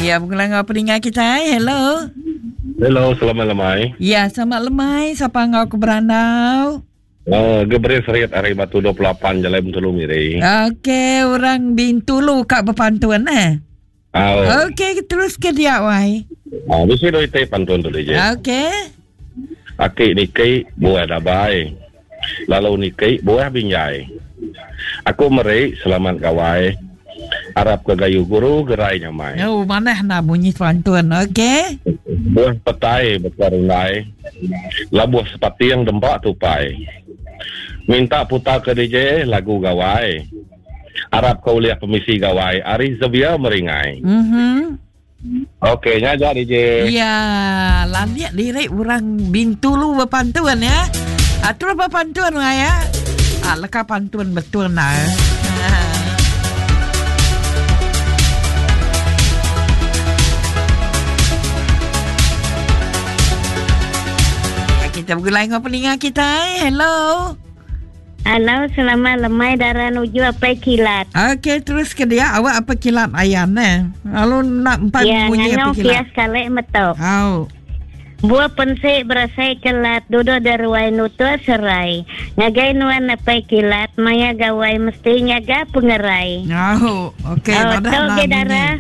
Ya, pengulang peningat kita. Hello. Hello, selamat lemai. Ya, selamat lemai. Siapa ngau ke Berandau? Gabriel Seriat Ari Batu 28 Jalan Bintulu Miri. Okey, orang Bintulu kat berpantuan Oh. Okey, terus ke dia wai. Bisa doi teh pantun tu je. Okey. Aki nikai buah dabai. Lalu nikai buah binjai. Aku meri selamat kawai. Arab ke gayu guru gerai nyamai. Oh, mana nak bunyi pantun? Okey. Buah petai berkarunai. Lah buah sepati yang dempak tupai. Minta putar ke DJ lagu gawai. Arab kau lihat pemisi gawai. Ari Zabia meringai. Okey, nyaja DJ. Ya, landiak lirik orang Bintulu berpantuan ya. Atur berpantuan lah ya. Leka pantuan betul nah. Kita bergulai dengan peningat kita. Hello. Halo, selamat lemai darah nuju apa kilat. Okey, terus ke dia. Awak apa kilat ayam Lalu nak empat bunyi apa kilat? Ya, kias kalik metok. Oh. Buah pensik berasai kilat, duduk darwai nutua serai. Ngagai nuan apa kilat, maya gawai mesti nyaga pengerai. Oh, okey. Tahu ke darah?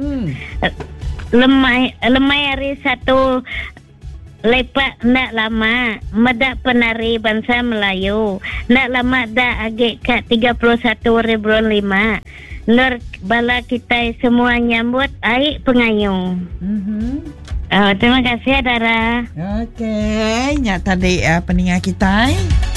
Lemai hari satu. Lepak nak lama medak penari bangsa Melayu nak lama dah agak kat 31.5 Nur bala kita semua nyambut aik pengayung. Terima kasih Dara. Okey, nyak tadi peningat kita.